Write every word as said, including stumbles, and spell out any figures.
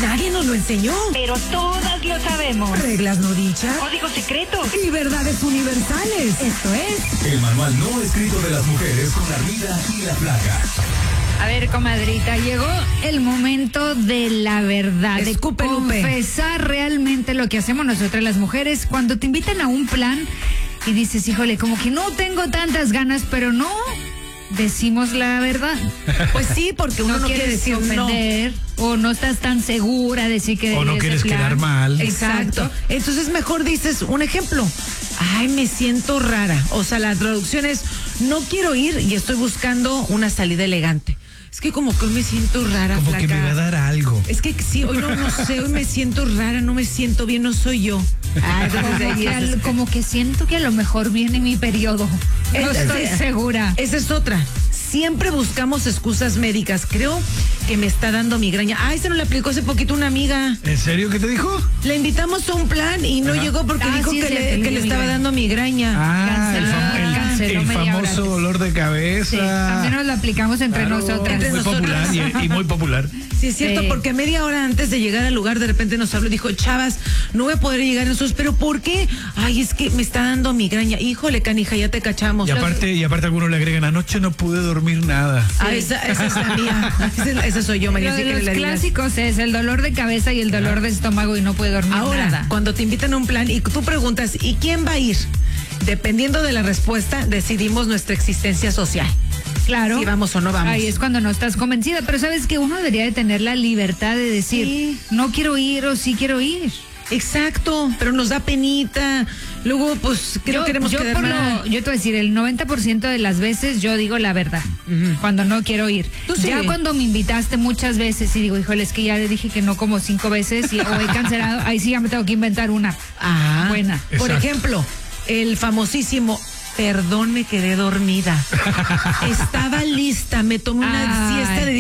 Nadie nos lo enseñó. Pero todas lo sabemos. Reglas no dichas. Códigos secretos. Y verdades universales. Esto es El manual no escrito de las mujeres con la Rida y la Flaca. A ver, comadrita, llegó el momento de la verdad, Escupe, de Lupe. confesar realmente lo que hacemos nosotras las mujeres cuando te invitan a un plan y dices, híjole, como que no tengo tantas ganas, pero no decimos la verdad. Pues sí, porque uno No, no, quieres quiere decir no. ofender o no estás tan segura de decir que O no ese quieres plan. quedar mal. Exacto. Entonces mejor dices un ejemplo. Ay, me siento rara. O sea, la traducción es, no quiero ir y estoy buscando una salida elegante. Es que como que hoy me siento rara, Como flaca. que me va a dar algo. Es que sí, hoy no, no sé, hoy me siento rara, no me siento bien, no soy yo. Ah, entonces Como ahí que, es- al- como que siento que a lo mejor viene mi periodo. No Es- estoy es- segura. Esa es otra. Siempre buscamos excusas médicas. Creo que me está dando migraña. Ay, se nos le aplicó hace poquito una amiga. ¿En serio qué te dijo? Le invitamos a un plan y no Ajá. llegó porque Ah, dijo sí, que, es le, cierto, que le le dio estaba migraña. dando migraña. Ah, el, Canceló, fam- el- canceló el media hora famoso antes. dolor de cabeza. Sí, también nos lo aplicamos entre Claro, nosotras. Entre muy nosotras. popular y, y muy popular. Sí, es cierto, Sí. porque media hora antes de llegar al lugar de repente nos habló y dijo, chavas, no voy a poder llegar nosotros, pero ¿por qué? Ay, es que me está dando migraña. Híjole, canija, ya te cachamos. Y aparte, y aparte algunos le agregan, anoche no pude dormir nada. Ah, esa, esa es la mía. Esa, esa soy yo, María. Lo sí de que los le digas. clásicos es el dolor de cabeza y el dolor de estómago y no puede dormir Ahora, nada. cuando te invitan a un plan y tú preguntas, ¿y quién va a ir? Dependiendo de la respuesta, decidimos nuestra existencia social. Claro. Si vamos o no vamos. Ahí es cuando no estás convencida, pero sabes que uno debería de tener la libertad de decir, Sí. no quiero ir o sí quiero ir. Exacto, pero nos da penita. Luego, pues, que no queremos yo quedar por mal. lo- yo te voy a decir, el noventa por ciento de las veces yo digo la verdad, cuando no quiero ir. Tú sí. Ya cuando me invitaste muchas veces y digo, híjole, es que ya le dije que no como cinco veces y, o he cancelado, ahí sí ya me tengo que inventar una. Ah, Buena. Por Exacto. ejemplo, el famosísimo, perdón, me quedé dormida. Estaba lista, me tomé una Ay. siesta de